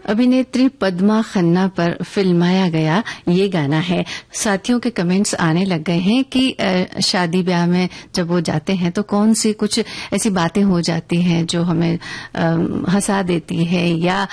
अभिनेत्री पद्मा खन्ना पर फिल्माया गया ये गाना है। साथियों के कमेंट्स आने लग गए हैं कि शादी ब्याह में जब वो जाते हैं तो कौन सी कुछ ऐसी बातें हो जाती हैं जो हमें हंसा देती है या